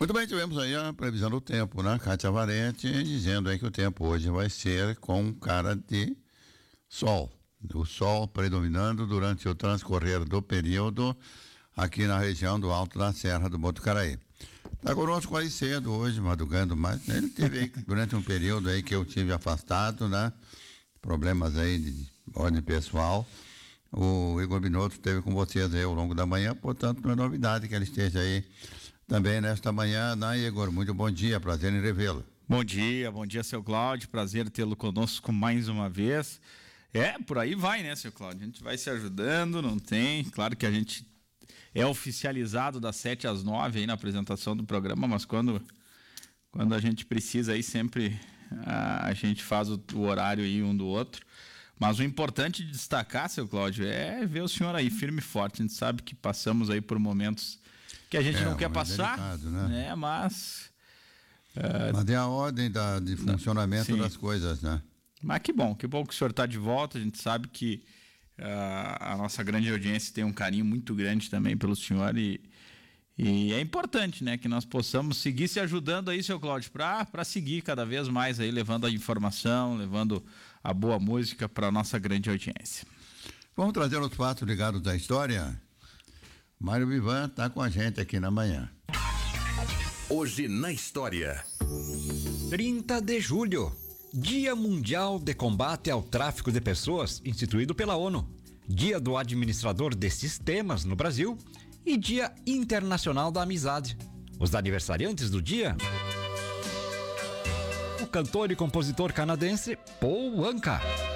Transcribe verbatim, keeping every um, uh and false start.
Muito bem, tivemos aí a previsão do tempo, né? Kátia Valente dizendo aí que o tempo hoje vai ser com cara de sol. O sol predominando durante o transcorrer do período aqui na região do Alto da Serra do Botucaraí. Está conosco aí cedo hoje, madrugando mais. Ele teve aí, durante um período aí que eu tive afastado, né? Problemas aí de ordem pessoal. O Igor Binotto esteve com vocês aí ao longo da manhã, portanto não é novidade que ele esteja aí também nesta manhã, né, Igor? Muito bom dia, prazer em revê-lo. Bom dia, bom dia, seu Cláudio, prazer tê-lo conosco mais uma vez. É, por aí vai, né, seu Cláudio? A gente vai se ajudando, não tem, claro que a gente é oficializado das sete às nove aí na apresentação do programa, mas quando, quando a gente precisa aí sempre a, a gente faz o, o horário aí um do outro. Mas o importante de destacar, seu Cláudio, é ver o senhor aí firme e forte. A gente sabe que passamos aí por momentos que a gente é, não quer passar, delicado, né? né? Mas... Uh, mas é a ordem da, de funcionamento não, das coisas, né? Mas que bom, que bom que o senhor está de volta. A gente sabe que uh, a nossa grande audiência tem um carinho muito grande também pelo senhor e, e é importante, né, que nós possamos seguir se ajudando aí, seu Cláudio, para seguir cada vez mais aí, levando a informação, levando a boa música para a nossa grande audiência. Vamos trazer os fatos ligados à história? Mário Vivan está com a gente aqui na manhã. Hoje na história. trinta de julho, Dia Mundial de Combate ao Tráfico de Pessoas, instituído pela ONU. Dia do Administrador de Sistemas no Brasil e Dia Internacional da Amizade. Os aniversariantes do dia: o cantor e compositor canadense Paul Anka.